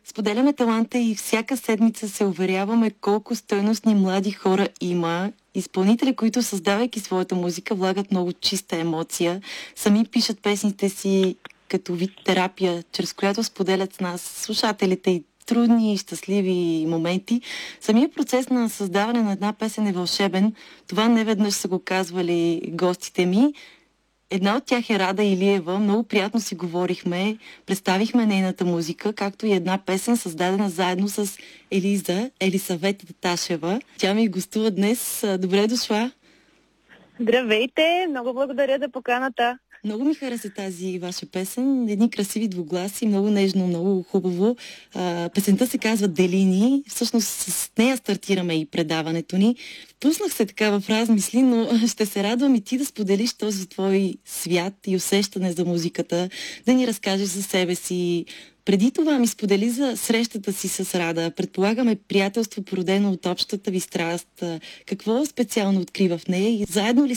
Споделяме таланта и всяка седмица се уверяваме колко стойностни млади хора има. Изпълнители, които създавайки своята музика, влагат много чиста емоция. Сами пишат песните си като вид терапия, чрез която споделят с нас слушателите и трудни и щастливи моменти. Самият процес на създаване на една песен е вълшебен. Това неведнъж са го казвали гостите ми. Една от тях е Рада Илиева. Много приятно си говорихме. Представихме нейната музика, както и една песен, създадена заедно с Елисавета Ташева. Тя ми гостува днес. Добре дошла! Здравейте! Много благодаря за поканата. Много ми хареса тази ваша песен. Едни красиви двугласи, много нежно, много хубаво. Песента се казва Делини. Всъщност с нея стартираме и предаването ни. Впуснах се така в размисли, но ще се радвам и ти да споделиш този твой свят и усещане за музиката, да ни разкажеш за себе си. Преди това ми сподели за срещата си с Рада. Предполагаме приятелство, породено от общата ви страст. Какво специално открива в нея и заедно ли